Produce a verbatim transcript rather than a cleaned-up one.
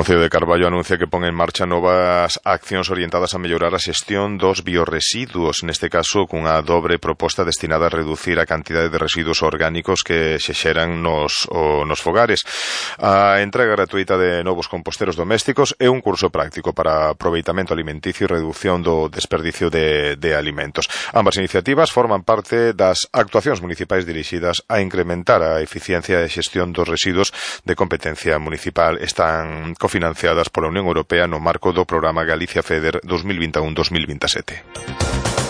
Concello de Carballo anuncia que pon en marcha novas accións orientadas a mellorar a xestión dos biorresiduos, neste caso cunha dobre proposta destinada a reducir a cantidade de residuos orgánicos que se xeran nos, o, nos fogares. A entrega gratuita de novos composteros domésticos e un curso práctico para aproveitamento alimenticio e reducción do desperdicio de, de alimentos. Ambas iniciativas forman parte das actuacións municipais dirixidas a incrementar a eficiencia de xestión dos residuos de competencia municipal. Están cofinanciadas pola Unión Europea no marco do programa Galicia FEDER dos mil vinte e un a dos mil vinte e sete.